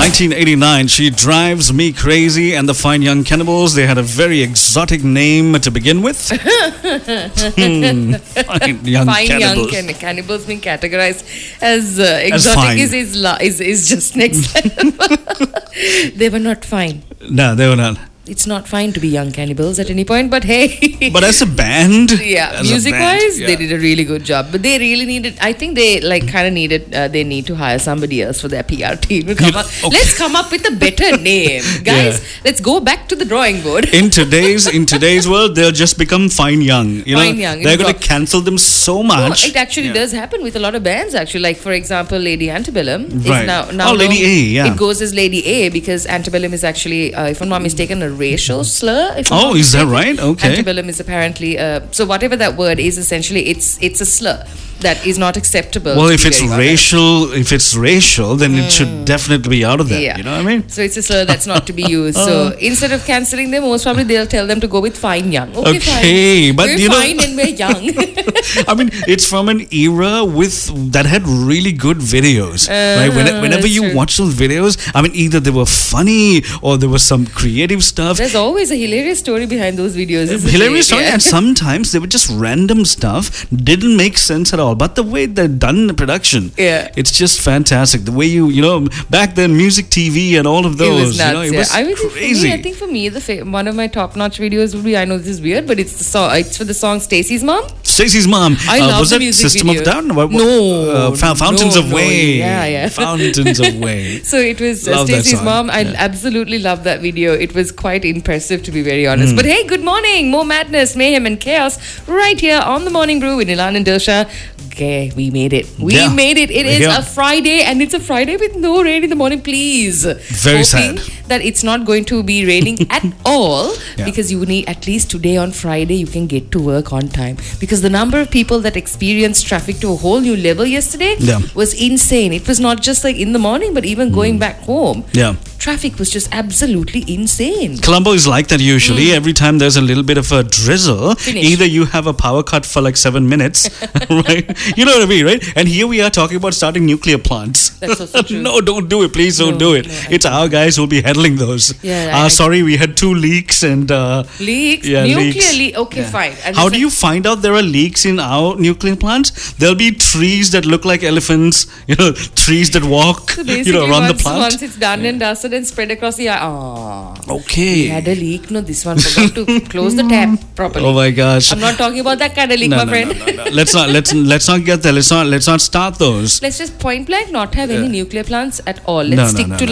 1989, She Drives Me Crazy and the Fine Young Cannibals. They had a very exotic name to begin with. Fine Young Cannibals. Young cannibals being categorized as exotic is just next level. They were not fine. No, they were not. It's not fine to be young cannibals at any point, but hey. But as a band, music-wise, they did a really good job. But they really needed, I think they they need to hire somebody else for their PR team. Let's come up with a better name. Guys, let's go back to the drawing board. In today's world, they'll just become Fine Young. They're going to cancel them so much. It actually does happen with a lot of bands, actually. Like, for example, Lady Antebellum is now Lady A, It goes as Lady A because Antebellum is actually, if I'm not mistaken, a racial slur. Is that right? Okay. Antebellum is apparently so whatever that word is, essentially it's a slur that is not acceptable. Well, if it's racial, then it should definitely be out of there. You know what I mean? So it's a slur that's not to be used. So instead of cancelling them, most probably they'll tell them to go with Fine Young. Okay, fine. But we're fine and we're young. I mean, it's from an era that had really good videos. Right? Whenever you watch those videos, I mean, either they were funny or there was some creative stuff. There's always a hilarious story behind those videos. Hilarious story, and sometimes they were just random stuff, didn't make sense at all. But the way they're done in the production, it's just fantastic. The way you back then, music TV and all of those, it was nuts, it was crazy. I think for me, one of my top-notch videos would be, I know this is weird, but it's the song. It's for the song Stacy's Mom. Stacy's Mom. I love was the that music System video. of Down? No. Fountains of Wayne. Yeah. Fountains of Wayne. So it was Stacy's Mom. I absolutely love that video. It was quite impressive, to be very honest. But hey, good morning. More madness, mayhem and chaos right here on The Morning Brew with Nilan and Dilsha. Okay, we made it. We made it. It is a Friday, and it's a Friday with no rain in the morning, please. Very sad that it's not going to be raining at all, because you need, at least today on Friday, you can get to work on time. Because the number of people that experienced traffic to a whole new level yesterday was insane. It was not just like in the morning, but even going back home. Traffic was just absolutely insane. Colombo is like that usually. Every time there's a little bit of a drizzle, either you have a power cut for like 7 minutes, right? You know what I mean, right? And here we are talking about starting nuclear plants. That's also true. No, don't do it. Please don't do it. It's our guys who'll be handling those. Sorry, we had 2 leaks and... leaks? Nuclear leaks. Okay, fine. And how do you find out there are leaks in our nuclear plants? There'll be trees that look like elephants, trees that walk, around the plant. Once it's done and dusted and spread across the eye. Okay. We had a leak. No, this one forgot to close the tap properly. Oh my gosh. I'm not talking about that kind of leak, my friend. No. Let's not get there. Let's not start those. Let's just point blank not have any nuclear plants at all. Let's stick to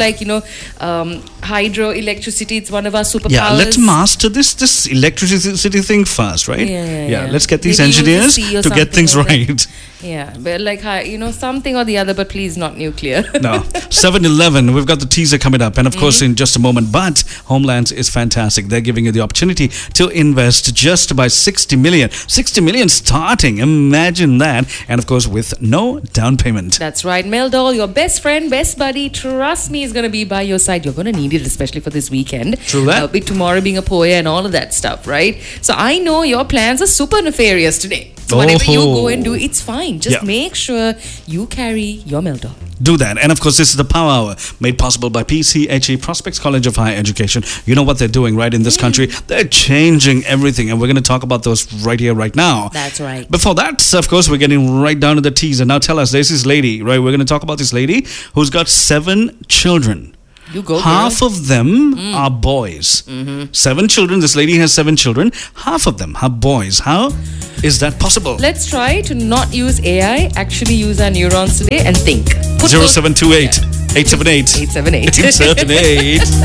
hydroelectricity. It's one of our superpowers. Yeah, let's master this electricity thing first, right? Yeah. Let's get these engineers to get things right. Yeah, but something or the other, but please not nuclear. No. 7-Eleven, we've got the teaser coming up, and of course in just a moment, but Homelands is fantastic. They're giving you the opportunity to invest just by 60 million. 60 million starting, imagine that, and of course with no down payment. That's right. Meldol, your best friend, best buddy, trust me, is going to be by your side. You're going to need it, especially for this weekend. True that. With tomorrow being a Poya and all of that stuff, right? So I know your plans are super nefarious today. So whatever you go and do, it's fine. Just make sure you carry your Meldol. Do that. And of course, this is the Power Hour, made possible by PCHE, Prospects College of Higher Education. You know what they're doing right in this country. They're changing everything, and we're going to talk about those right here, right now. That's right. Before that, of course, we're getting right down to the teaser. Now tell us, there's this lady, right? We're going to talk about this lady who's got 7 children. You go, Half of them are boys. 7 children. This lady has 7 children. Half of them are boys. How is that possible? Let's try to not use AI, actually use our neurons today and think. 0728 878 878. 878